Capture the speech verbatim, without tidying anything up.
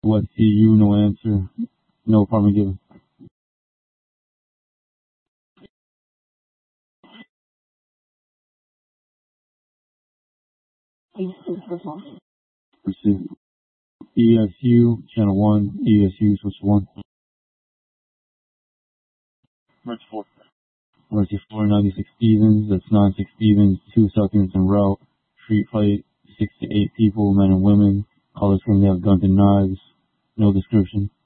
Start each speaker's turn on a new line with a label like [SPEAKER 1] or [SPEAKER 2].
[SPEAKER 1] What C U? No answer. No apartment given. Proceed. E S U, channel one, E S U, switch one. Merge four. Merge four, ninety-six Stevens, that's ninety-six Stevens, two seconds en route. Street fight, six to eight people, men and women. Colors claim they have guns and knives. No description.